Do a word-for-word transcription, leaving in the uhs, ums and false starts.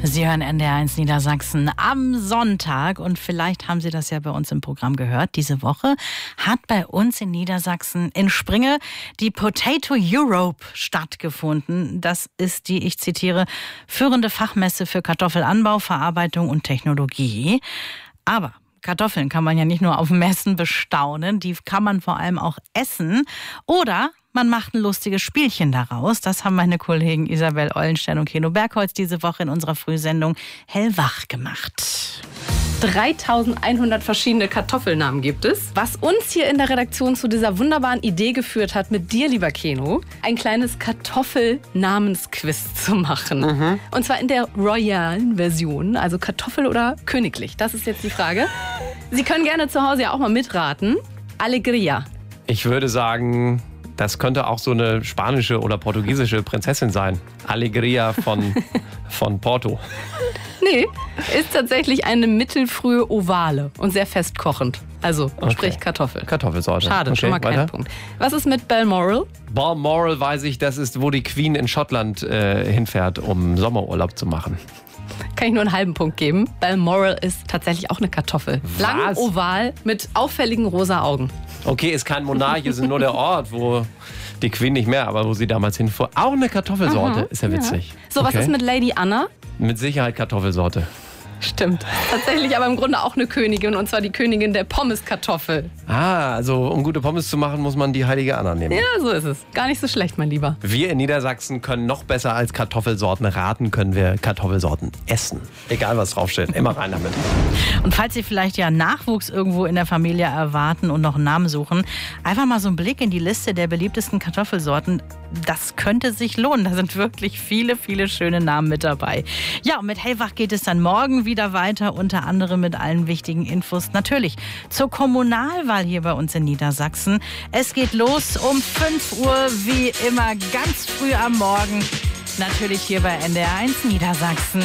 Sie hören N D R eins Niedersachsen am Sonntag und vielleicht haben Sie das ja bei uns im Programm gehört. Diese Woche hat bei uns in Niedersachsen in Springe die Potato Europe stattgefunden. Das ist die, ich zitiere, führende Fachmesse für Kartoffelanbau, Verarbeitung und Technologie. Aber Kartoffeln kann man ja nicht nur auf Messen bestaunen, die kann man vor allem auch essen oder man macht ein lustiges Spielchen daraus. Das haben meine Kollegen Isabel Eulenstein und Keno Bergholz diese Woche in unserer Frühsendung Hellwach gemacht. dreitausendeinhundert verschiedene Kartoffelnamen gibt es. Was uns hier in der Redaktion zu dieser wunderbaren Idee geführt hat, mit dir, lieber Keno, ein kleines Kartoffelnamensquiz zu machen. Mhm. Und zwar in der royalen Version, also Kartoffel oder königlich. Das ist jetzt die Frage. Sie können gerne zu Hause ja auch mal mitraten. Alegria. Ich würde sagen, das könnte auch so eine spanische oder portugiesische Prinzessin sein. Alegria von, von Porto. Nee, ist tatsächlich eine mittelfrühe Ovale und sehr festkochend. Also Okay. sprich Kartoffel. Kartoffelsorte. Schade, Okay, schon mal kein weiter. Punkt. Was ist mit Balmoral? Balmoral weiß ich, das ist, wo die Queen in Schottland äh, hinfährt, um Sommerurlaub zu machen. Kann ich nur einen halben Punkt geben. Balmoral ist tatsächlich auch eine Kartoffel. Lang, Was? oval, mit auffälligen rosa Augen. Okay, ist kein Monarch, ist nur der Ort, wo die Queen nicht mehr, aber wo sie damals hinfuhr. Auch eine Kartoffelsorte, Aha, ist ja witzig. So, was Okay. ist mit Lady Anna? Mit Sicherheit Kartoffelsorte. Stimmt. Tatsächlich aber im Grunde auch eine Königin, und zwar die Königin der Pommeskartoffel. Ah, also um gute Pommes zu machen, muss man die heilige Anna nehmen. Ja, so ist es. Gar nicht so schlecht, mein Lieber. Wir in Niedersachsen können noch besser als Kartoffelsorten raten, können wir Kartoffelsorten essen. Egal was draufsteht, immer rein damit. Und falls Sie vielleicht ja Nachwuchs irgendwo in der Familie erwarten und noch einen Namen suchen, einfach mal so einen Blick in die Liste der beliebtesten Kartoffelsorten. Das könnte sich lohnen. Da sind wirklich viele, viele schöne Namen mit dabei. Ja, und mit Hellwach geht es dann morgen wieder weiter, unter anderem mit allen wichtigen Infos. Natürlich zur Kommunalwahl hier bei uns in Niedersachsen. Es geht los um fünf Uhr, wie immer ganz früh am Morgen. Natürlich hier bei N D R eins Niedersachsen.